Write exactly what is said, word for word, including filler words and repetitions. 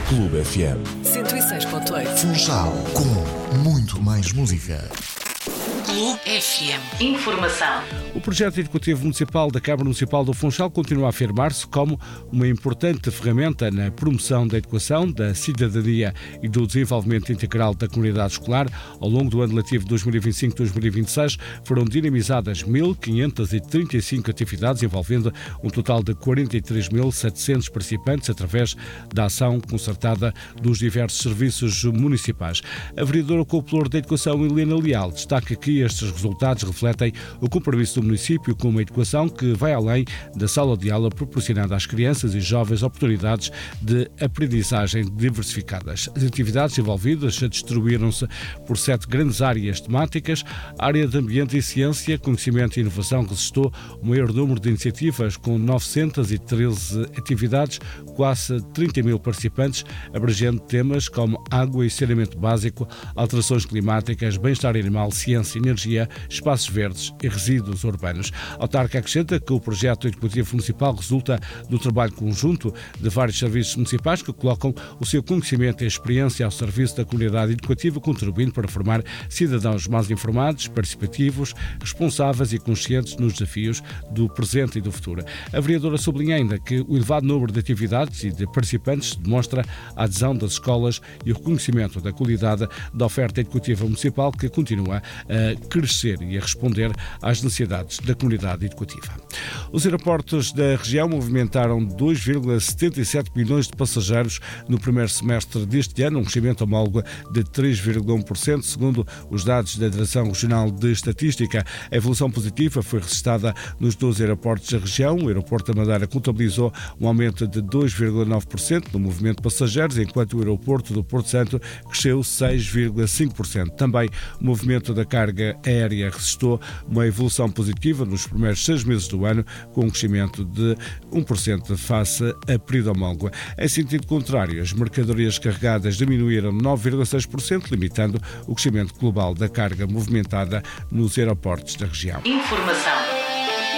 Clube F M cento e seis ponto oito. Funchal, com muito mais música. Clube F M. Informação. O projeto educativo municipal da Câmara Municipal do Funchal continua a afirmar-se como uma importante ferramenta na promoção da educação, da cidadania e do desenvolvimento integral da comunidade escolar. Ao longo do ano letivo dois mil e vinte e cinco dois mil e vinte e seis foram dinamizadas mil quinhentas e trinta e cinco atividades, envolvendo um total de quarenta e três mil setecentos participantes através da ação concertada dos diversos serviços municipais. A vereadora Copelouro da Educação, Helena Leal, destaca que estes resultados refletem o compromisso do município com uma educação que vai além da sala de aula, proporcionando às crianças e jovens oportunidades de aprendizagem diversificadas. As atividades envolvidas distribuíram-se por sete grandes áreas temáticas: área de ambiente e ciência, conhecimento e inovação, que resistou o maior número de iniciativas, com novecentas e treze atividades, quase trinta mil participantes, abrangendo temas como água e saneamento básico, alterações climáticas, bem-estar animal, ciência, energia, espaços verdes e resíduos urbanos. A autarca acrescenta que o projeto educativo municipal resulta do trabalho conjunto de vários serviços municipais que colocam o seu conhecimento e experiência ao serviço da comunidade educativa, contribuindo para formar cidadãos mais informados, participativos, responsáveis e conscientes nos desafios do presente e do futuro. A vereadora sublinha ainda que o elevado número de atividades e de participantes demonstra a adesão das escolas e o reconhecimento da qualidade da oferta educativa municipal, que continua a crescer e a responder às necessidades da comunidade educativa. Os aeroportos da região movimentaram dois vírgula setenta e sete milhões de passageiros no primeiro semestre deste ano, um crescimento homólogo de três vírgula um por cento, segundo os dados da Direção Regional de Estatística. A evolução positiva foi registrada nos doze aeroportos da região. O aeroporto da Madeira contabilizou um aumento de dois vírgula nove por cento no movimento de passageiros, enquanto o aeroporto do Porto Santo cresceu seis vírgula cinco por cento. Também o movimento da carga aérea registrou uma evolução positiva nos primeiros seis meses do ano, com um crescimento de um por cento face a período homólogo. Em sentido contrário, as mercadorias carregadas diminuíram nove vírgula seis por cento, limitando o crescimento global da carga movimentada nos aeroportos da região. Informação.